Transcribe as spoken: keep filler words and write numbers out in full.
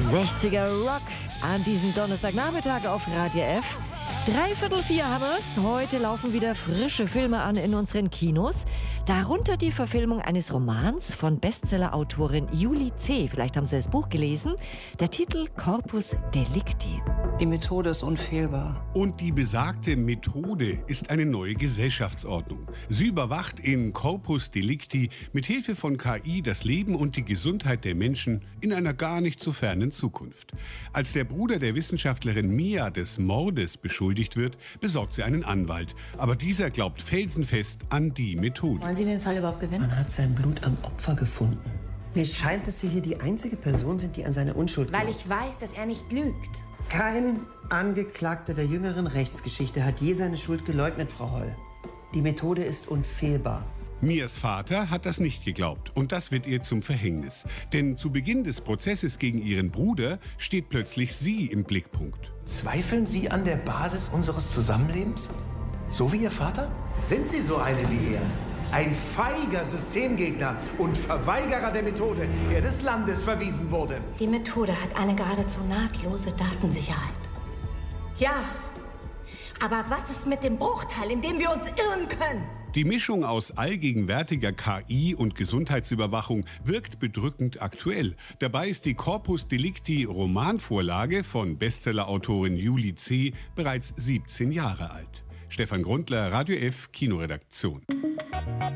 sechziger Rock an diesem Donnerstagnachmittag auf Radio F. Dreiviertel vier haben wir's. Heute laufen wieder frische Filme an in unseren Kinos. Darunter die Verfilmung eines Romans von Bestsellerautorin Julie C. Vielleicht haben Sie das Buch gelesen. Der Titel Corpus Delicti. Die Methode ist unfehlbar. Und die besagte Methode ist eine neue Gesellschaftsordnung. Sie überwacht in Corpus Delicti mit Hilfe von K I das Leben und die Gesundheit der Menschen in einer gar nicht so fernen Zukunft. Als der Bruder der Wissenschaftlerin Mia des Mordes beschuldigt wird, besorgt sie einen Anwalt. Aber dieser glaubt felsenfest an die Methode. Wollen Sie den Fall überhaupt gewinnen? Man hat sein Blut am Opfer gefunden. Mir scheint, dass Sie hier die einzige Person sind, die an seine Unschuld glaubt. Weil ich weiß, dass er nicht lügt. Kein Angeklagter der jüngeren Rechtsgeschichte hat je seine Schuld geleugnet, Frau Holl. Die Methode ist unfehlbar. Mias Vater hat das nicht geglaubt und das wird ihr zum Verhängnis. Denn zu Beginn des Prozesses gegen ihren Bruder steht plötzlich sie im Blickpunkt. Zweifeln Sie an der Basis unseres Zusammenlebens? So wie Ihr Vater? Sind Sie so eine wie er? Ein feiger Systemgegner und Verweigerer der Methode, der des Landes verwiesen wurde. Die Methode hat eine geradezu nahtlose Datensicherheit. Ja, aber was ist mit dem Bruchteil, in dem wir uns irren können? Die Mischung aus allgegenwärtiger K I und Gesundheitsüberwachung wirkt bedrückend aktuell. Dabei ist die Corpus Delicti Romanvorlage von Bestsellerautorin Julie C. bereits siebzehn Jahre alt. Stefan Grundler, Radio F, Kinoredaktion.